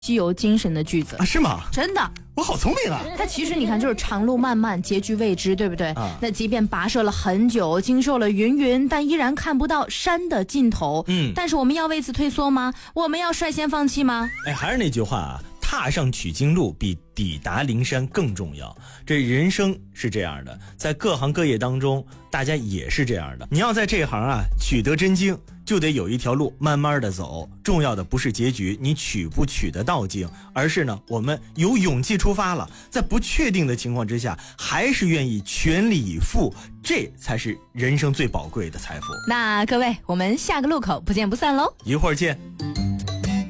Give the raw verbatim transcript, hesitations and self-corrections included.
西游精神的句子啊？是吗？ 真的， 我好聪明啊！ 它其实你看就是长路漫漫，结局未知，对不对？ 啊、 那即便跋涉了很久，经受了云云，但依然看不到山的尽头。 嗯， 但是我们要为此退缩吗？我们要率先放弃吗？ 哎，还是那句话啊，踏上取经路比抵达灵山更重要。这人生是这样的，在各行各业当中，大家也是这样的。你要在这行啊取得真经，就得有一条路慢慢的走。重要的不是结局，你取不取得到经，而是呢，我们有勇气出发了，在不确定的情况之下，还是愿意全力以赴，这才是人生最宝贵的财富。 那各位，我们下个路口不见不散喽！ 一会儿见。